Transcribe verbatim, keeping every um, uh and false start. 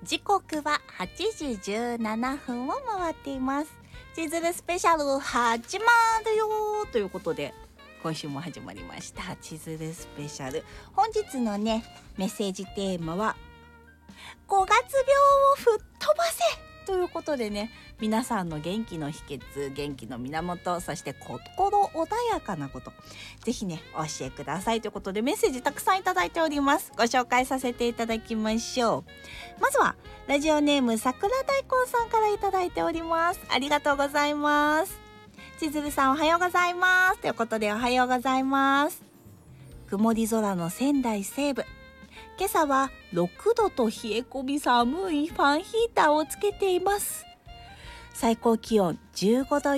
時刻ははちじじゅうななふんを回っています。千鶴スペシャル始まるよということで、今週も始まりました千鶴スペシャル。本日のねメッセージテーマはごがつ病を吹っ飛ばせということでね、皆さんの元気の秘訣、元気の源、そして心穏やかなこと、ぜひねお教えくださいということで、メッセージたくさんいただいております。ご紹介させていただきましょう。まずはラジオネーム桜大根さんからいただいております。ありがとうございます。千鶴さんおはようございますということで、おはようございます。曇り空の仙台西部、今朝はろくどと冷え込み寒いファンヒーターをつけています。最高気温じゅうごど